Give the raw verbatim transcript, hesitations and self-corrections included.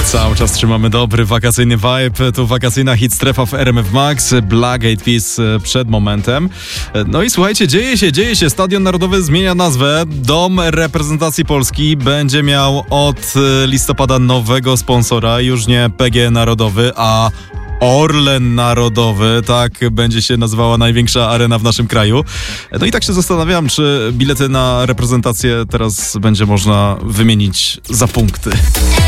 Cały czas trzymamy dobry wakacyjny vibe. Tu wakacyjna hit strefa w R M F Max. Black Eyed Peas przed momentem. No i słuchajcie, dzieje się, dzieje się. Stadion Narodowy zmienia nazwę. Dom reprezentacji Polski będzie miał od listopada nowego sponsora. Już nie P G E Narodowy, a Orlen Narodowy, tak będzie się nazywała największa arena w naszym kraju. No i tak się zastanawiam, czy bilety na reprezentację teraz będzie można wymienić za punkty.